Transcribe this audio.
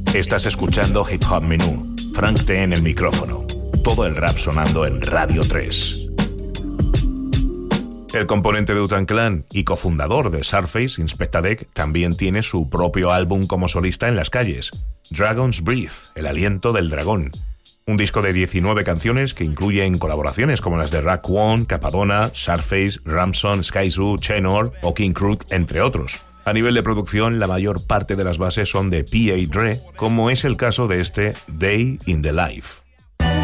Estás escuchando Hip Hop Menú. Frank T en el micrófono. Todo el rap sonando en Radio 3. El componente de Wu-Tang Clan y cofundador de Surface, Inspectah Deck, también tiene su propio álbum como solista en las calles, Dragon's Breath, el aliento del dragón. Un disco de 19 canciones que incluyen colaboraciones como las de Raekwon, Cappadonna, Surface, Ramson, Skyzoo, Chenor o King Kruk, entre otros. A nivel de producción, la mayor parte de las bases son de P.A. Dre, como es el caso de este Day in the Life.